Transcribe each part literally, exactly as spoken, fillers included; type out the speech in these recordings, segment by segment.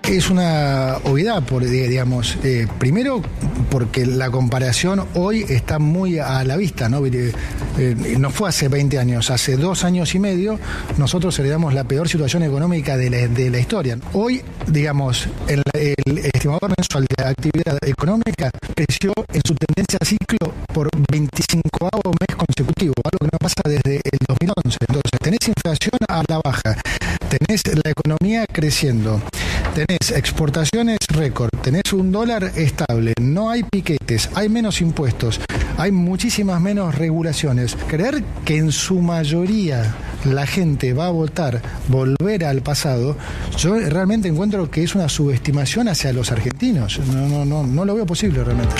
Es una obviedad, por, digamos, eh, primero porque la comparación hoy está muy a la vista, ¿no? Eh, eh, no fue hace veinte años, hace dos años y medio nosotros heredamos la peor situación económica de la, de la historia. Hoy, digamos, el, el estimador mensual de actividad económica creció en su tendencia a ciclo por veinticincoavo mes consecutivo, algo que no pasa desde el dos mil once. Entonces, tenés inflación a la baja, tenés la economía creciendo, tenés exportaciones récord, tenés un dólar estable, no hay piquetes, hay menos impuestos, hay muchísimas menos regulaciones. Creer que en su mayoría la gente va a votar volver al pasado, yo realmente encuentro que es una subestimación hacia los argentinos. No, no, no, no lo veo posible realmente.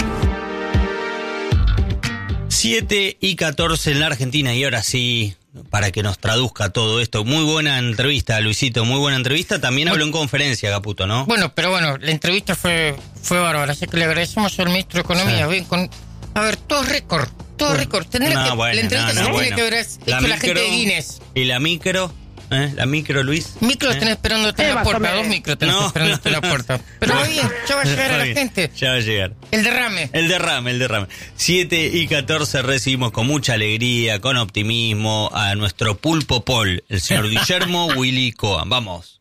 siete y catorce en la Argentina, y ahora sí, para que nos traduzca todo esto. Muy buena entrevista, Luisito, muy buena entrevista. También habló en conferencia, Caputo, ¿no? Bueno, pero bueno, la entrevista fue fue bárbara, así que le agradecemos al ministro de Economía. Sí. Bien, con, a ver, todo récord, todo bueno, récord. Tendría no, que, bueno, la entrevista no, no, se bueno. tiene que ver es, la, es micro, la gente de Guinness. ¿Y la micro? ¿Eh? ¿La micro, Luis? Micro ¿Eh? están esperándote en la puerta, dos micros están no, esperándote en la puerta. Pero va bien, ya va a llegar a la gente. Ya va a llegar. El derrame. El derrame, el derrame. siete y catorce recibimos con mucha alegría, con optimismo, a nuestro pulpo Paul, el señor Guillermo Willy Cohen. Vamos.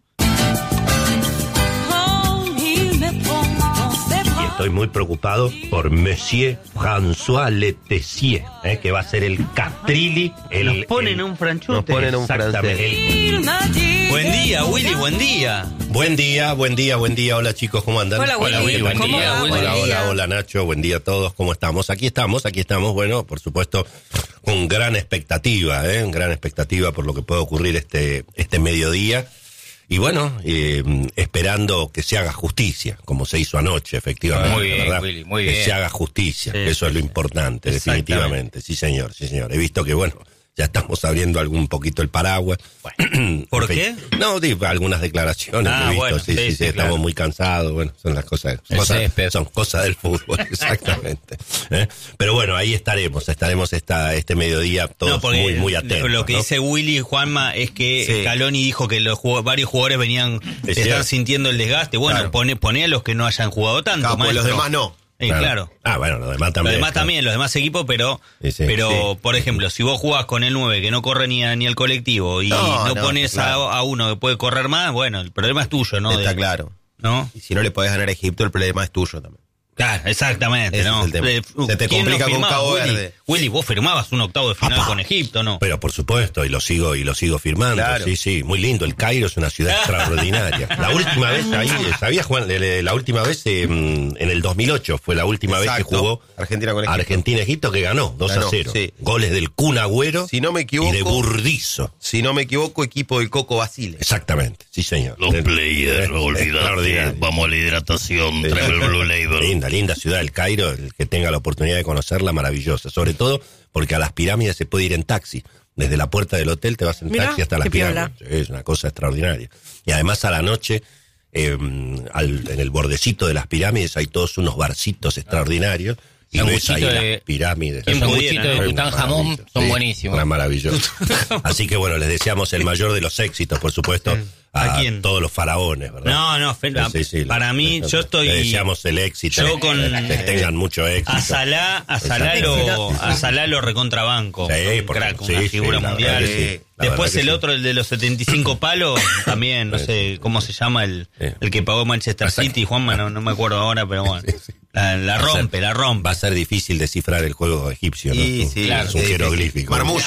Estoy muy preocupado por Monsieur François Letessier, ¿eh? que va a ser el Castrilli. El, nos ponen el, un franchute. Nos ponen un francés. El... Buen día, Willy, buen día. Buen día, buen día, buen día. Hola chicos, ¿cómo andan? Hola, hola Willy, buen ¿cómo día. va? Hola, Buen hola, día. hola, Nacho, buen día a todos, ¿cómo estamos? Aquí estamos, aquí estamos, bueno, por supuesto, con gran expectativa, ¿eh? Gran expectativa por lo que puede ocurrir este, este mediodía. Y bueno, eh, esperando que se haga justicia, como se hizo anoche, efectivamente. Muy bien, ¿verdad? Willy, muy que bien. se haga justicia, Sí, que eso sí, es lo sí. importante, definitivamente. Sí, señor, sí, señor. He visto que, bueno, ya estamos abriendo algún poquito el paraguas. Bueno, ¿por qué? No, digo, algunas declaraciones Ah, que he visto, bueno, sí, sí, sí, sí, sí, estamos claro. muy cansados, bueno, son las cosas, El cosas césped. son cosas del fútbol, exactamente. ¿Eh? Pero bueno, ahí estaremos, estaremos esta, este mediodía todos no, muy, muy atentos. Lo que ¿no? dice Willy y Juanma es que Sí. Scaloni dijo que los jug- varios jugadores venían, Es están cierto. sintiendo el desgaste. Bueno, Claro. pone, pone a los que no hayan jugado tanto, Claro, pues maestro. los demás no. Eh, claro. Ah, bueno, los demás Los también. demás claro. también, los demás equipos, pero, Sí, sí, pero sí. por ejemplo, si vos jugás con el nueve que no corre ni, a- ni al colectivo y No, no, no, pones claro. a, a uno que puede correr más, bueno, el problema es tuyo, ¿no? Está De- claro. ¿No? Y si no le podés ganar a Egipto, el problema es tuyo también. Claro, exactamente, Ese ¿no? es el tema. Eh, Se te ¿quién complica no con firmaba? Cabo Willy, Verde. Willy, vos firmabas un octavo de final Apá. con Egipto, ¿no? Pero por supuesto, y lo sigo y lo sigo firmando. Claro. Sí, sí, muy lindo. El Cairo es una ciudad extraordinaria. La última vez ahí, ¿sabías, Juan? Le- le- La última vez eh, en el dos mil ocho fue la última vez Exacto. que jugó Argentina con Egipto. Argentina-Egipto, que ganó dos Ganó, a cero. sí. Goles del Kun Agüero Si no me equivoco, y de Burdizo. si no me equivoco, equipo del Coco Basile. Exactamente, sí señor. Los players, olvidate, Extraordinario. vamos a la hidratación, Sí. traeme el Blue Label. Linda, linda ciudad del Cairo, el que tenga la oportunidad de conocerla, maravillosa. Sobre todo porque a las pirámides se puede ir en taxi. Desde la puerta del hotel te vas en Mirá, taxi hasta las qué piola. pirámides. Es una cosa extraordinaria. Y además a la noche, eh, al- en el bordecito de las pirámides hay todos unos barcitos extraordinarios. Y ves ahí Sanguchito de- las pirámides. Los ¿Quién pudiera, sanguchitos no? de Es una Tutankamón maravilla. son Sí, buenísimos. una maravillosa. Así que bueno, les deseamos el mayor de los éxitos, por supuesto, a, ¿A quién? todos los faraones, ¿verdad? No, no, Fel- Sí, sí, para les- mí, les- yo estoy... les deseamos el éxito. yo con- Que tengan mucho éxito. A Salá, a Salá lo, a Salá lo recontrabanco. Sí, Un porque- crack, sí, una sí, figura la mundial. verdad que sí, la Después verdad que el sí. otro, el de los setenta y cinco palos, también, no Sí, sé cómo se llama, el, Sí. el que pagó Manchester Exacto. City, Juanma, no, no me acuerdo ahora, pero bueno. Sí, sí. La, la Va a ser- rompe, la rompe. Va a ser difícil descifrar el juego egipcio, ¿no? Sí, Es un- sí, es claro, un sí, jeroglífico. Marmullo,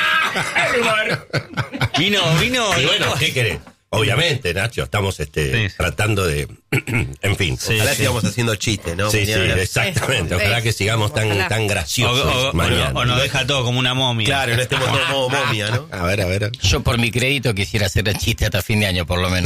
Vino, vino. Y bueno, ¿qué querés? Obviamente, Nacho, estamos este, Sí. tratando de... en fin. Sí, Ojalá sí. sigamos haciendo chistes, ¿no? Sí, sí, Mañana. exactamente. Eso, Ojalá eso. que sigamos tan, Ojalá. tan O, graciosos o- o- mañana. o nos deja todo como una momia. Claro, no estemos todos modo momia, ¿no? A ver, a ver. Yo por mi crédito quisiera hacer el chiste hasta fin de año, por lo menos.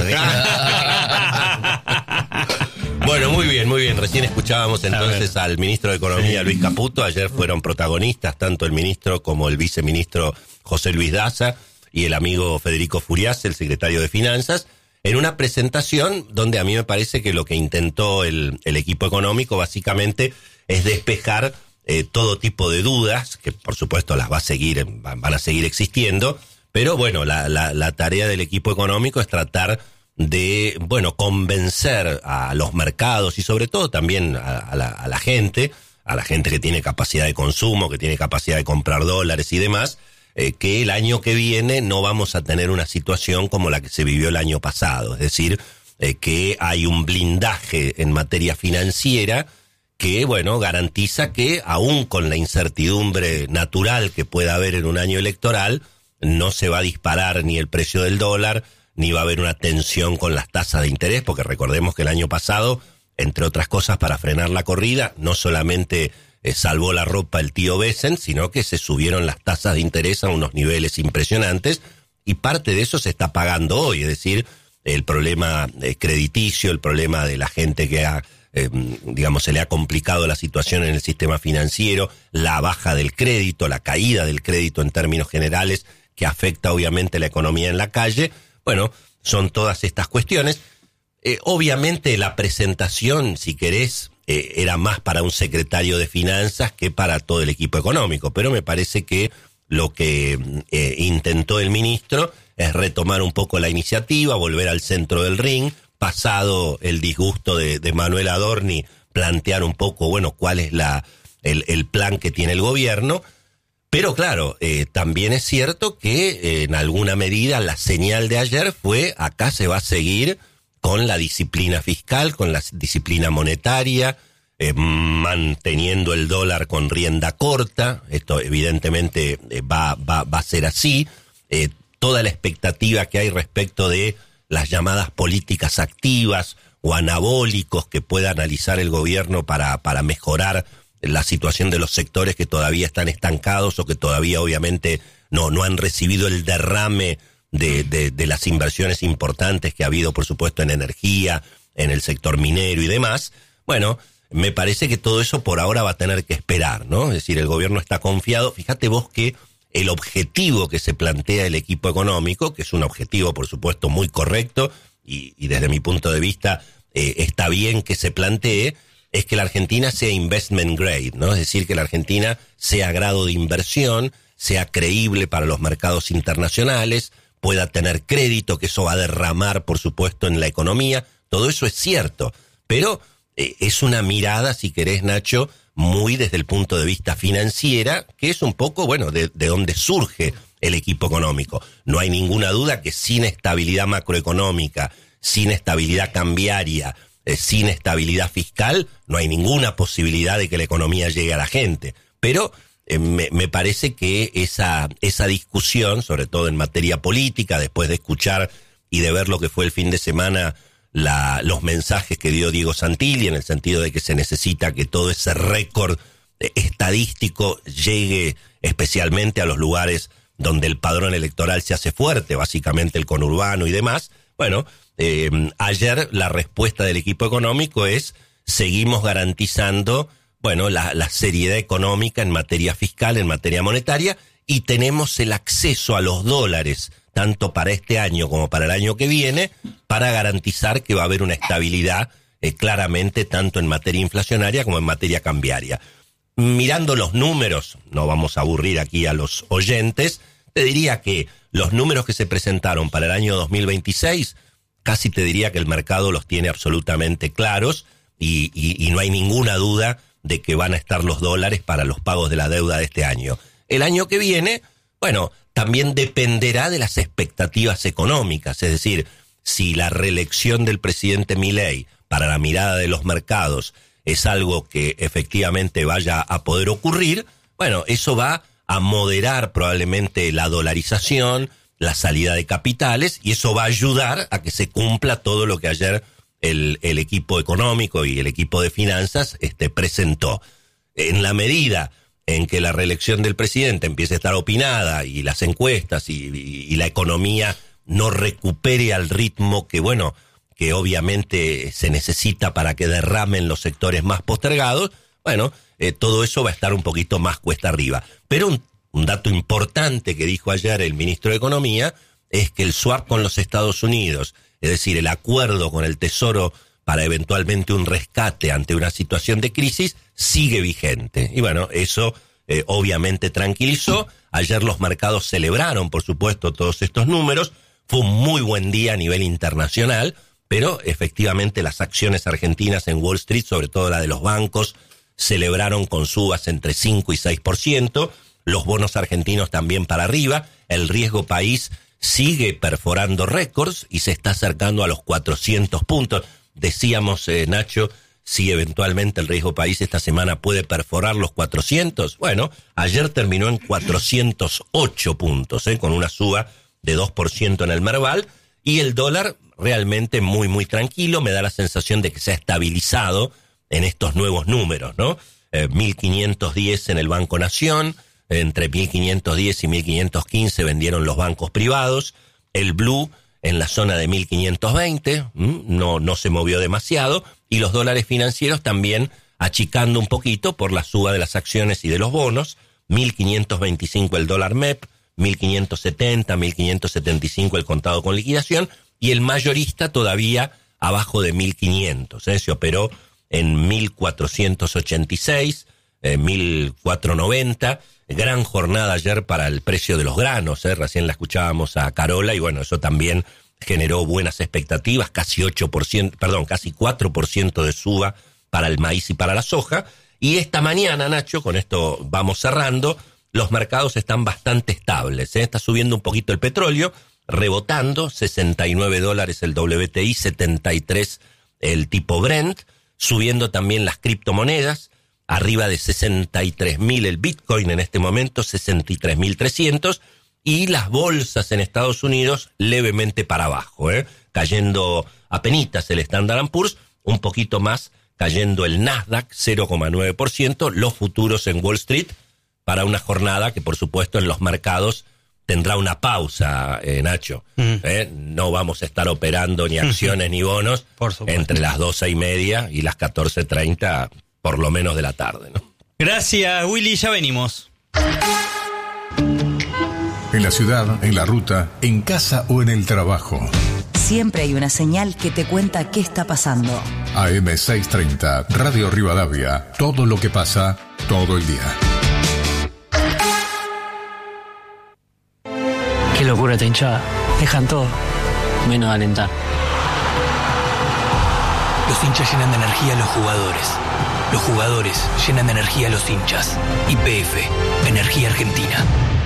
Bueno, muy bien, muy bien. Recién escuchábamos entonces al ministro de Economía, Luis Caputo. Ayer fueron protagonistas tanto el ministro como el viceministro José Luis Daza y el amigo Federico Furias, el secretario de Finanzas, en una presentación donde a mí me parece que lo que intentó el, el equipo económico básicamente es despejar eh, todo tipo de dudas, que por supuesto las va a seguir, van van a seguir existiendo, pero bueno, la, la, la tarea del equipo económico es tratar de, bueno, convencer a los mercados y sobre todo también a, a, la, a la gente, a la gente que tiene capacidad de consumo, que tiene capacidad de comprar dólares y demás, eh, que el año que viene no vamos a tener una situación como la que se vivió el año pasado. Es decir, eh, que hay un blindaje en materia financiera que, bueno, garantiza que aún con la incertidumbre natural que pueda haber en un año electoral, no se va a disparar ni el precio del dólar, ni va a haber una tensión con las tasas de interés, porque recordemos que el año pasado, entre otras cosas, para frenar la corrida, no solamente eh, salvó la ropa el tío Besen, sino que se subieron las tasas de interés a unos niveles impresionantes, y parte de eso se está pagando hoy, es decir, el problema eh, crediticio, el problema de la gente que ha, eh, digamos, se le ha complicado la situación en el sistema financiero, la baja del crédito, la caída del crédito en términos generales, que afecta obviamente la economía en la calle. Bueno, son todas estas cuestiones. Eh, obviamente la presentación, si querés, eh, era más para un secretario de Finanzas que para todo el equipo económico, pero me parece que lo que eh, intentó el ministro es retomar un poco la iniciativa, volver al centro del ring, pasado el disgusto de, de Manuel Adorni, plantear un poco, bueno, cuál es la el, el plan que tiene el gobierno. Pero claro, eh, también es cierto que eh, en alguna medida la señal de ayer fue: acá se va a seguir con la disciplina fiscal, con la disciplina monetaria, eh, manteniendo el dólar con rienda corta. Esto evidentemente eh, va, va, va a ser así. Eh, toda la expectativa que hay respecto de las llamadas políticas activas o anabólicos que pueda analizar el gobierno para, para mejorar la situación de los sectores que todavía están estancados o que todavía obviamente no, no han recibido el derrame de, de, de las inversiones importantes que ha habido, por supuesto, en energía, en el sector minero y demás. Bueno, me parece que todo eso por ahora va a tener que esperar, ¿no? Es decir, el gobierno está confiado. Fíjate vos que el objetivo que se plantea el equipo económico, que es un objetivo, por supuesto, muy correcto y, y desde mi punto de vista eh, está bien que se plantee, es que la Argentina sea investment grade, ¿no? Es decir, que la Argentina sea grado de inversión, sea creíble para los mercados internacionales, pueda tener crédito, que eso va a derramar, por supuesto, en la economía. Todo eso es cierto, pero eh, es una mirada, si querés, Nacho, muy desde el punto de vista financiera, que es un poco, bueno, de, de donde surge el equipo económico. No hay ninguna duda que sin estabilidad macroeconómica, sin estabilidad cambiaria, sin estabilidad fiscal, no hay ninguna posibilidad de que la economía llegue a la gente. Pero eh, me, me parece que esa, esa discusión, sobre todo en materia política, después de escuchar y de ver lo que fue el fin de semana, la, los mensajes que dio Diego Santilli, en el sentido de que se necesita que todo ese récord estadístico llegue especialmente a los lugares donde el padrón electoral se hace fuerte, básicamente el conurbano y demás. Bueno, Eh, ayer la respuesta del equipo económico es: seguimos garantizando, bueno, la, la seriedad económica en materia fiscal, en materia monetaria, y tenemos el acceso a los dólares, tanto para este año como para el año que viene, para garantizar que va a haber una estabilidad eh, claramente tanto en materia inflacionaria como en materia cambiaria. Mirando los números, no vamos a aburrir aquí a los oyentes, te diría que los números que se presentaron para el año dos mil veintiséis, casi te diría que el mercado los tiene absolutamente claros y, y, y no hay ninguna duda de que van a estar los dólares para los pagos de la deuda de este año. El año que viene, bueno, también dependerá de las expectativas económicas, es decir, si la reelección del presidente Milei para la mirada de los mercados es algo que efectivamente vaya a poder ocurrir, bueno, eso va a moderar probablemente la dolarización, la salida de capitales, y eso va a ayudar a que se cumpla todo lo que ayer el, el equipo económico y el equipo de finanzas este, presentó. En la medida en que la reelección del presidente empiece a estar opinada y las encuestas y, y, y la economía no recupere al ritmo que, bueno, que obviamente se necesita para que derramen los sectores más postergados, bueno, eh, todo eso va a estar un poquito más cuesta arriba. Pero un Un dato importante que dijo ayer el ministro de Economía es que el swap con los Estados Unidos, es decir, el acuerdo con el Tesoro para eventualmente un rescate ante una situación de crisis, sigue vigente. Y bueno, eso eh, obviamente tranquilizó. Ayer los mercados celebraron, por supuesto, todos estos números, Fue un muy buen día a nivel internacional, pero efectivamente las acciones argentinas en Wall Street, sobre todo la de los bancos, celebraron con subas entre cinco y seis por ciento, los bonos argentinos también para arriba, el riesgo país sigue perforando récords y se está acercando a los cuatrocientos puntos. Decíamos, eh, Nacho, si eventualmente el riesgo país esta semana puede perforar los cuatrocientos. Bueno, ayer terminó en cuatrocientos ocho puntos, eh, con una suba de dos por ciento en el Merval, y el dólar realmente muy, muy tranquilo. Me da la sensación de que se ha estabilizado en estos nuevos números, ¿no? Eh, mil quinientos diez en el Banco Nación, entre mil quinientos diez y mil quinientos quince vendieron los bancos privados, el Blue en la zona de mil quinientos veinte, ¿m? no no se movió demasiado, y los dólares financieros también achicando un poquito por la suba de las acciones y de los bonos, mil quinientos veinticinco el dólar M E P, mil quinientos setenta, mil quinientos setenta y cinco el contado con liquidación, y el mayorista todavía abajo de mil quinientos, ¿eh? Se operó en mil cuatrocientos ochenta y seis, eh, mil cuatrocientos noventa, gran jornada ayer para el precio de los granos, ¿eh? Recién la escuchábamos a Carola, y bueno, eso también generó buenas expectativas, casi ocho por ciento, perdón, casi cuatro por ciento de suba para el maíz y para la soja, y esta mañana, Nacho, con esto vamos cerrando, los mercados están bastante estables, ¿eh? Está subiendo un poquito el petróleo, rebotando, sesenta y nueve dólares el W T I, setenta y tres el tipo Brent, subiendo también las criptomonedas, arriba de sesenta y tres mil el Bitcoin en este momento, sesenta y tres mil trescientos, y las bolsas en Estados Unidos levemente para abajo, ¿eh? Cayendo apenitas el Standard and Poor's, un poquito más cayendo el Nasdaq, cero coma nueve por ciento, los futuros en Wall Street, para una jornada que por supuesto en los mercados tendrá una pausa, eh, Nacho. Mm. ¿Eh? No vamos a estar operando ni acciones ni bonos por entre las doce y media y las catorce treinta, por lo menos de la tarde, ¿no? Gracias, Willy, ya venimos. En la ciudad, en la ruta, en casa o en el trabajo. Siempre hay una señal que te cuenta qué está pasando. A M seiscientos treinta, Radio Rivadavia. Todo lo que pasa, todo el día. Qué locura esta hinchada. Dejan todo, menos alentar. Los hinchas llenan de energía a los jugadores. Los jugadores llenan de energía a los hinchas. Y P F, Energía Argentina.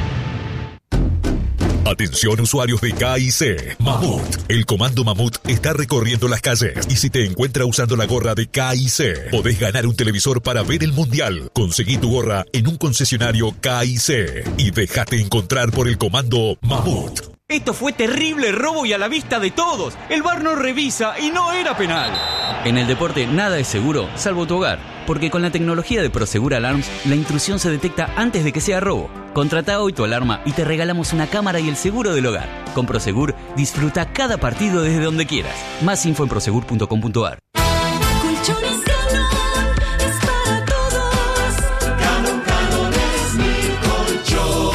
Atención usuarios de K I C. Mamut. El comando Mamut está recorriendo las calles y si te encuentra usando la gorra de K I C, podés ganar un televisor para ver el mundial. Conseguí tu gorra en un concesionario K I C y dejate encontrar por el comando Mamut. Esto fue terrible robo y a la vista de todos. El V A R no revisa y no era penal. En el deporte nada es seguro, salvo tu hogar. Porque con la tecnología de Prosegur Alarms, la intrusión se detecta antes de que sea robo. Contrata hoy tu alarma y te regalamos una cámara y el seguro del hogar. Con Prosegur, disfruta cada partido desde donde quieras. Más info en prosegur punto com punto a r. Colchones Galón es para todos. Galón, Galón es mi colchón.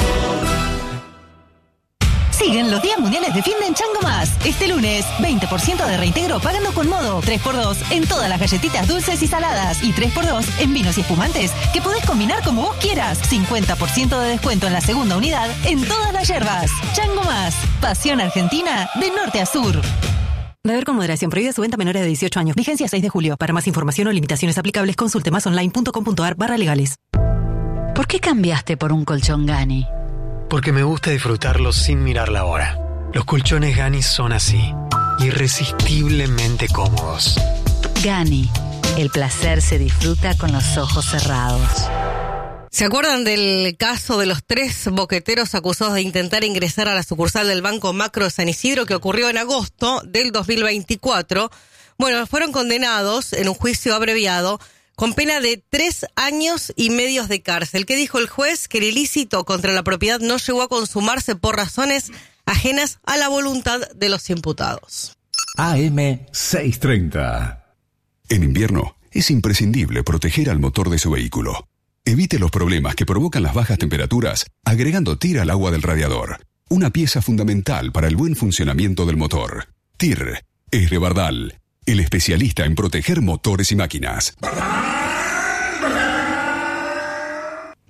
Siguen los días mundiales de fin de en Chango Más. Este lunes, veinte por ciento de reintegro pagando con modo, tres por dos en todas las galletitas dulces y saladas y tres por dos en vinos y espumantes que podés combinar como vos quieras. cincuenta por ciento de descuento en la segunda unidad en todas las yerbas. Chango Más, pasión argentina de norte a sur. Beber con moderación, prohibida su venta a menores de dieciocho años. Vigencia seis de julio. Para más información o limitaciones aplicables, consulte más online punto com punto a r barra legales. ¿Por qué cambiaste por un colchón Gani? Porque me gusta disfrutarlos sin mirar la hora. Los colchones Gani son así, irresistiblemente cómodos. Gani, el placer se disfruta con los ojos cerrados. ¿Se acuerdan del caso de los tres boqueteros acusados de intentar ingresar a la sucursal del Banco Macro de San Isidro que ocurrió en agosto del dos mil veinticuatro? Bueno, fueron condenados en un juicio abreviado con pena de tres años y medios de cárcel. ¿Qué dijo el juez? Que el ilícito contra la propiedad no llegó a consumarse por razones ajenas a la voluntad de los imputados. A M seiscientos treinta. En invierno es imprescindible proteger al motor de su vehículo. Evite los problemas que provocan las bajas temperaturas agregando T I R al agua del radiador. Una pieza fundamental para el buen funcionamiento del motor. T I R es de Bardal, el especialista en proteger motores y máquinas.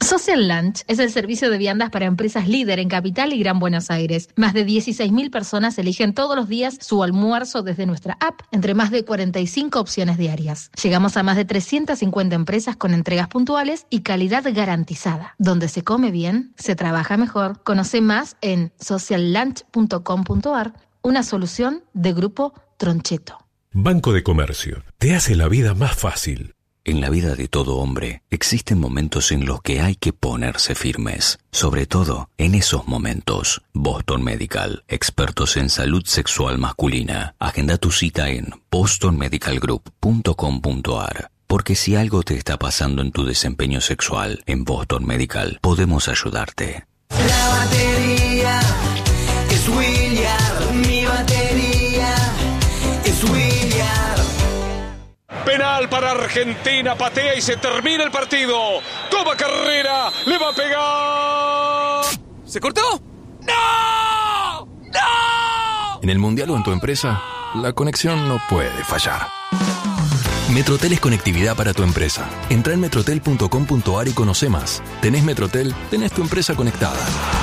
Social Lunch es el servicio de viandas para empresas líder en Capital y Gran Buenos Aires. Más de dieciséis mil personas eligen todos los días su almuerzo desde nuestra app, entre más de cuarenta y cinco opciones diarias. Llegamos a más de trescientas cincuenta empresas con entregas puntuales y calidad garantizada. Donde se come bien, se trabaja mejor. Conoce más en social lunch punto com punto a r, una solución de Grupo Troncheto. Banco de Comercio, te hace la vida más fácil. En la vida de todo hombre existen momentos en los que hay que ponerse firmes, sobre todo en esos momentos. Boston Medical, expertos en salud sexual masculina. Agenda tu cita en boston medical group punto com punto a r. Porque si algo te está pasando en tu desempeño sexual, en Boston Medical podemos ayudarte. La batería es William, mi batería es William. Penal para Argentina, patea y se termina el partido. Toma carrera, le va a pegar. ¿Se cortó? ¡No! ¡No! En el Mundial o en tu empresa, la conexión no puede fallar. Metrotel es conectividad para tu empresa. Entra en metrotel punto com punto a r y conoce más. Tenés Metrotel, tenés tu empresa conectada.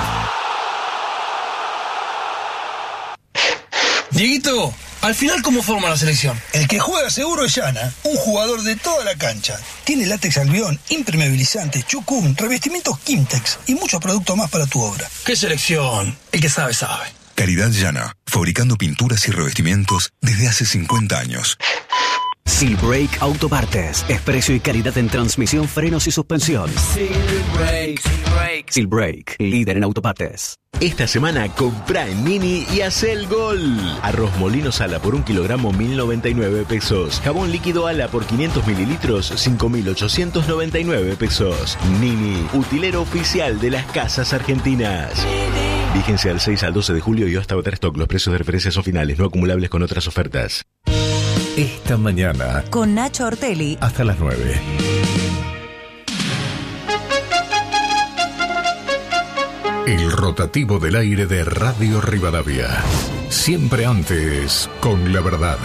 Dieguito, al final, ¿cómo forma la selección? El que juega seguro es Yana, un jugador de toda la cancha. Tiene látex albión, impermeabilizante, chucún, revestimientos Quimtex y muchos productos más para tu obra. ¿Qué selección? El que sabe, sabe. Caridad Yana, fabricando pinturas y revestimientos desde hace cincuenta años. Silbrake Autopartes. Es precio y calidad en transmisión, frenos y suspensión. Silbrake, Silbrake. Silbrake, líder en autopartes. Esta semana compra en Nini y haz el gol. Arroz molino Sala por un kilogramo mil noventa y nueve pesos. Jabón líquido Ala por quinientos mililitros cinco mil ochocientos noventa y nueve pesos. Nini, utilero oficial de las casas argentinas. Vigencia del seis al doce de julio y hasta agotar stock. Los precios de referencia son finales, no acumulables con otras ofertas. Esta mañana, Con Nacho Ortelli. hasta las nueve. El rotativo del aire de Radio Rivadavia. Siempre antes, con la verdad.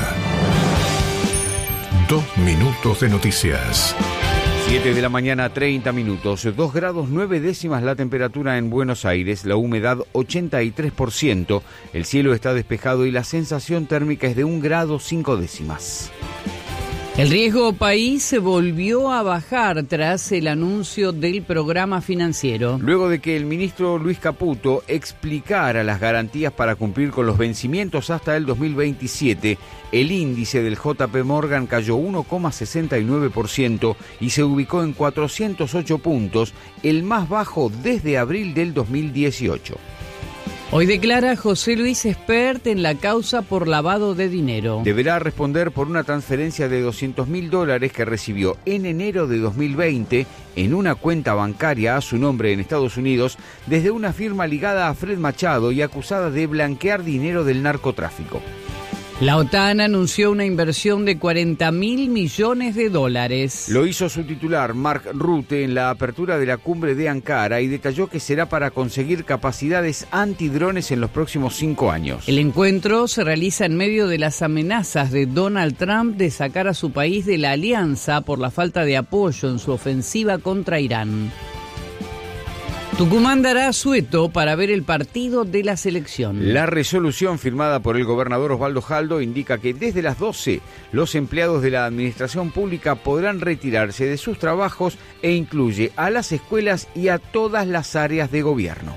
Dos minutos de noticias. siete de la mañana, treinta minutos. dos grados nueve décimas la temperatura en Buenos Aires, la humedad ochenta y tres por ciento, el cielo está despejado y la sensación térmica es de un grado cinco décimas. El riesgo país se volvió a bajar tras el anuncio del programa financiero. Luego de que el ministro Luis Caputo explicara las garantías para cumplir con los vencimientos hasta el dos mil veintisiete, el índice del J P Morgan cayó uno coma sesenta y nueve por ciento y se ubicó en cuatrocientos ocho puntos, el más bajo desde abril del dos mil dieciocho. Hoy declara José Luis Espert en la causa por lavado de dinero. Deberá responder por una transferencia de doscientos mil dólares que recibió en enero de dos mil veinte en una cuenta bancaria a su nombre en Estados Unidos desde una firma ligada a Fred Machado y acusada de blanquear dinero del narcotráfico. La OTAN anunció una inversión de cuarenta mil millones de dólares. Lo hizo su titular, Mark Rutte, en la apertura de la cumbre de Ankara y detalló que será para conseguir capacidades antidrones en los próximos cinco años. El encuentro se realiza en medio de las amenazas de Donald Trump de sacar a su país de la alianza por la falta de apoyo en su ofensiva contra Irán. Tucumán dará asueto para ver el partido de la selección. La resolución firmada por el gobernador Osvaldo Jaldo indica que desde las doce los empleados de la administración pública podrán retirarse de sus trabajos e incluye a las escuelas y a todas las áreas de gobierno.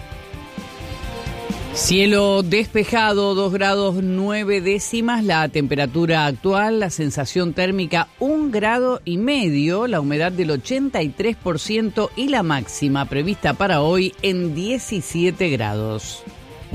Cielo despejado, dos grados nueve décimas, la temperatura actual, la sensación térmica un grado y medio, la humedad del ochenta y tres por ciento y la máxima prevista para hoy en diecisiete grados.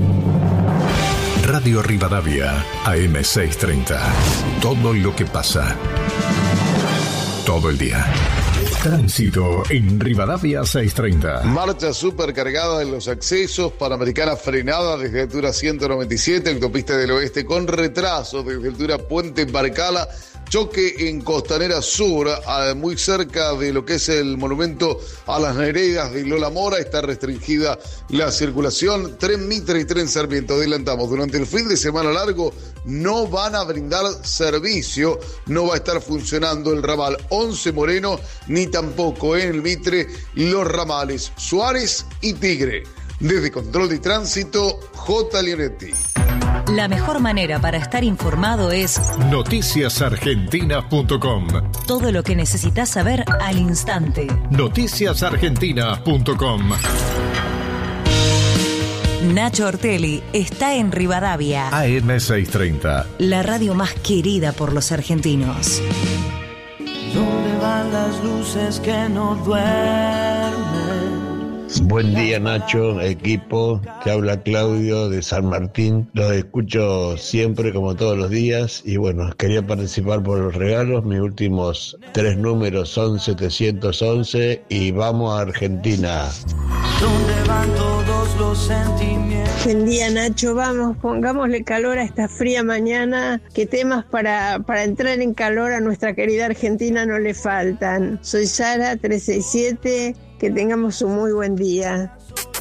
Radio Rivadavia, A M seiscientos treinta. Todo lo que pasa. Todo el día. Tránsito en Rivadavia seiscientos treinta. Marcha supercargada en los accesos, Panamericana frenada desde altura ciento noventa y siete, autopista del oeste con retraso desde altura Puente Barcala choque en Costanera Sur, muy cerca de lo que es el monumento a las Nereidas de Lola Mora. Está restringida la circulación. Tren Mitre y Tren Sarmiento, adelantamos, durante el fin de semana largo no van a brindar servicio, no va a estar funcionando el ramal once Moreno, ni tampoco en el Mitre los ramales Suárez y Tigre. Desde Control de Tránsito, J. Leonetti. La mejor manera para estar informado es noticias argentinas punto com. Todo lo que necesitas saber al instante. noticias argentinas punto com. Nacho Ortelli está en Rivadavia. A M seiscientos treinta. La radio más querida por los argentinos. ¿Dónde van las luces que no duermen? Buen día, Nacho, equipo. Te habla Claudio de San Martín. Los escucho siempre, como todos los días. Y bueno, quería participar por los regalos. Mis últimos tres números son setecientos once y vamos a Argentina. ¿Dónde van todos los sentimientos? Buen día, Nacho. Vamos, pongámosle calor a esta fría mañana. Que temas para, para entrar en calor a nuestra querida Argentina no le faltan. Soy Sara, trescientos sesenta y siete. Que tengamos un muy buen día.